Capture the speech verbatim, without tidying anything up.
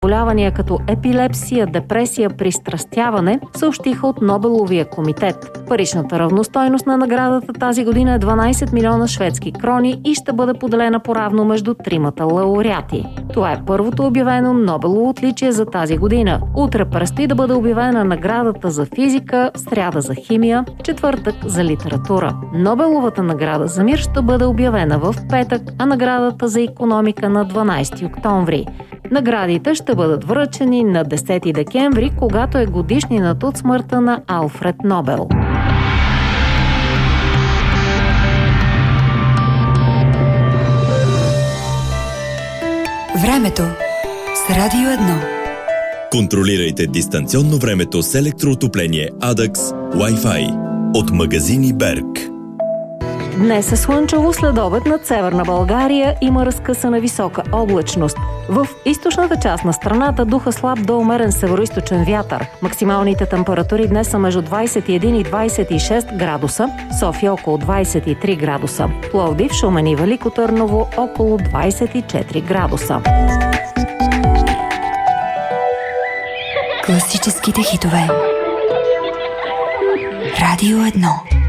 заболявания като епилепсия, депресия, пристрастяване, съобщиха от Нобеловия комитет. Паричната равностойност на наградата тази година е дванайсет милиона шведски крони и ще бъде поделена поравно между тримата лауреати. Това е първото обявено Нобелово отличие за тази година. Утре предстои да бъде обявена наградата за физика, сряда за химия, четвъртък за литература. Нобеловата награда за мир ще бъде обявена в петък, а наградата за икономика на дванайсети октомври. Наградите ще бъдат връчени на десети декември, когато е годишнината от смъртта на Алфред Нобел. Времето с Радио едно. Контролирайте дистанционно времето с електроотопление Адакс Wi-Fi от магазини Берг. Днес е слънчево, след обед над северна България има разкъсана висока облачност. В източната част на страната духа слаб до умерен североизточен вятър. Максималните температури днес са между двайсет и един и двайсет и шест градуса, София около двайсет и три градуса, Пловдив, Шумен и Велико Търново около двайсет и четири градуса. Класическите хитове. Радио едно.